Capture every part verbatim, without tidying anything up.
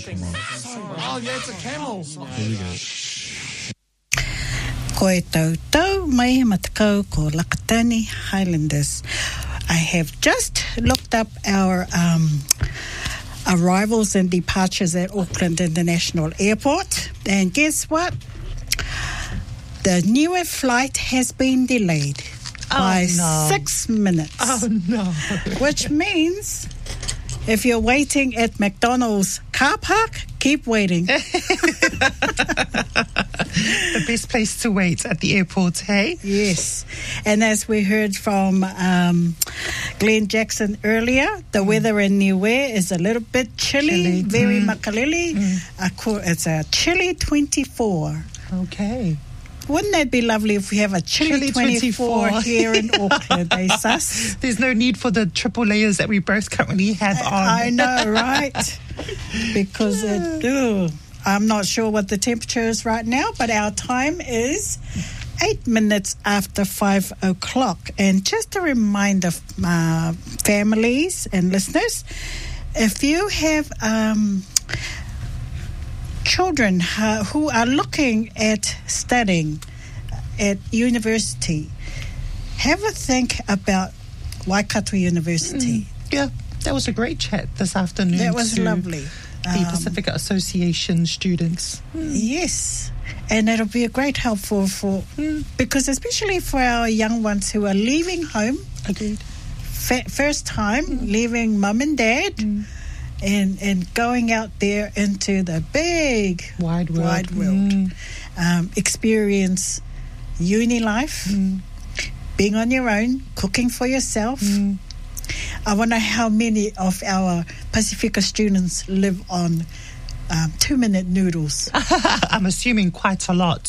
Oh, yeah, it's a camel. Here we go. Koe tautau, mai matakau ko Lakatani Highlanders. I have just looked up our um, arrivals and departures at Auckland International Airport. And guess what? The Niue flight has been delayed oh, by no. six minutes. Oh, no. Which means if you're waiting at McDonald's car park, keep waiting. The best place to wait at the airport, hey? Yes. And as we heard from um, Glenn Jackson earlier, the mm. weather in Niue is a little bit chilly, chilly. very mm. makalili. Mm. It's a chilly twenty-four. Okay. Wouldn't that be lovely if we have a chilly, chilly twenty-four, twenty-four here in Auckland, eh, sus? There's no need for the triple layers that we both currently have on. I know, right? Because it, ugh, I'm not sure what the temperature is right now, but our time is eight minutes after five o'clock. And just a reminder, uh, families and listeners, if you have um, children uh, who are looking at studying at university, have a think about Waikato University. Mm, yeah, that was a great chat this afternoon. That was lovely. The Um, Pacifica Association students. Mm. Yes, and it'll be a great help for, for mm. because especially for our young ones who are leaving home. Agreed. Fa- first time mm. leaving mum and dad mm. and, and going out there into the big wide world. Wide world. Mm. Um, experience uni life, mm. being on your own, cooking for yourself. Mm. I wonder how many of our Pacifica students live on um, two-minute noodles. I'm assuming quite a lot.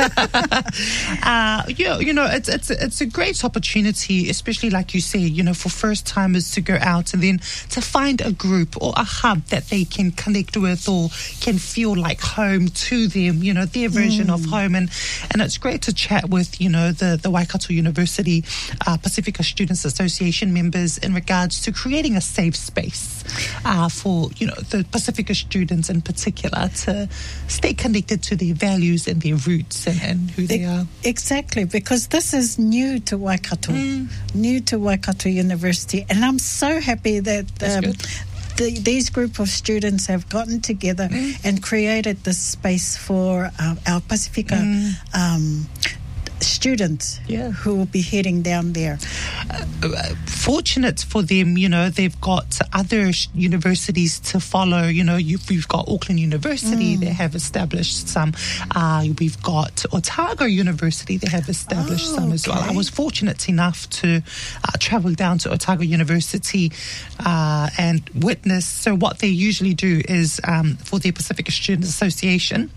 uh, you, you know, it's it's it's a great opportunity, especially like you say, you know, for first-timers to go out and then to find a group or a hub that they can connect with or can feel like home to them, you know, their version mm. of home. And, and it's great to chat with, you know, the, the Waikato University uh, Pacifica Students Association members in regards to creating a safe space uh, for, you know, the Pacifica students in particular to stay connected to their values and their roots and, and who they are. Exactly, because this is new to Waikato, mm. new to Waikato University, and I'm so happy that um, the, these group of students have gotten together mm. and created this space for uh, our Pacifica mm. um, students yeah. who will be heading down there. Uh, fortunate for them, you know, they've got other sh- universities to follow. You know, you, we've got Auckland University, mm. they have established some. Uh, we've got Otago University, they have established oh, some as well. I was fortunate enough to uh, travel down to Otago University uh, and witness. So what they usually do is um, for their Pacifica Students Association,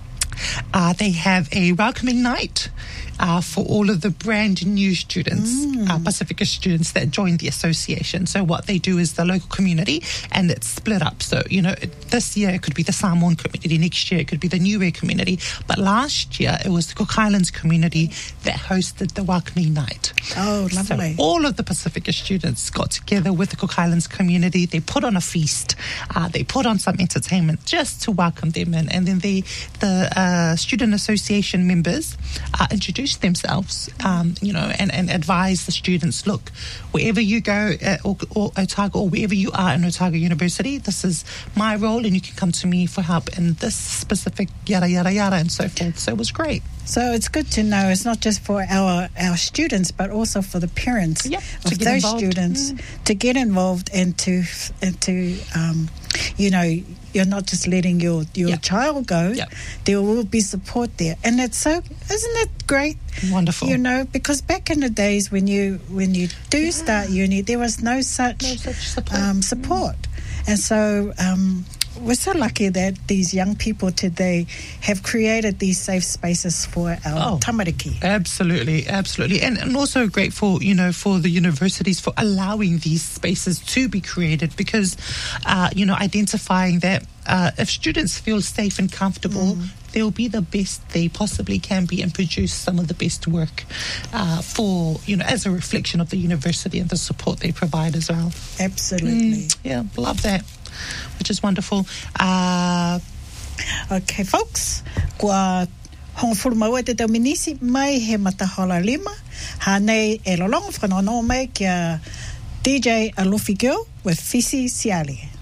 Uh, they have a welcoming night uh, for all of the brand new students, mm. uh, Pacifica students that join the association. So what they do is the local community, and it's split up. So, you know, this year it could be the Samoan community, next year it could be the Niue community. But last year it was the Cook Islands community that hosted the welcoming night. Oh, lovely. So all of the Pacifica students got together with the Cook Islands community. They put on a feast. Uh, they put on some entertainment just to welcome them in. And then they, the uh, student association members uh, introduced themselves, um, you know, and, and advised the students, look, wherever you go at or, or Otago, or wherever you are in Otago University, this is my role and you can come to me for help in this specific yada, yada, yada, and so forth. So it was great. So it's good to know it's not just for our, our students, but also for the parents yep, of those involved. students mm. to get involved and to, and to um, you know, you're not just letting your, your yep. child go. Yep. There will be support there. And it's so, isn't it great? Wonderful. You know, because back in the days when you when you do yeah. start uni, there was no such, no such support. Um, support. Mm. And so um, we're so lucky that these young people today have created these safe spaces for our oh, tamariki. Absolutely, absolutely. And, and also grateful, you know, for the universities for allowing these spaces to be created because, uh, you know, identifying that uh, if students feel safe and comfortable, mm. they'll be the best they possibly can be and produce some of the best work uh, for, you know, as a reflection of the university and the support they provide as well. Absolutely. Mm, yeah, love that. which is wonderful. Uh, okay, folks, kua hongfuru maua te tau minisi mai he matahola lima. Hanei e lolongo whanau mai kia D J Alofi Girl with Fisi Siali.